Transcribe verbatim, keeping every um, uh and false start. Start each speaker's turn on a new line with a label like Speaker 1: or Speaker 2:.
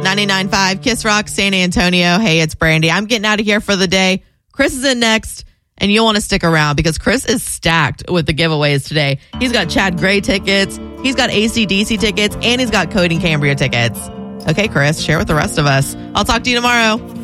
Speaker 1: ninety-nine point five Kiss Rock, San Antonio. Hey, it's Brandy. I'm getting out of here for the day. Chris is in next, and you'll want to stick around because Chris is stacked with the giveaways today. He's got Chad Gray tickets, he's got A C D C tickets, and he's got Cody and Cambria tickets. Okay, Chris, share with the rest of us. I'll talk to you tomorrow.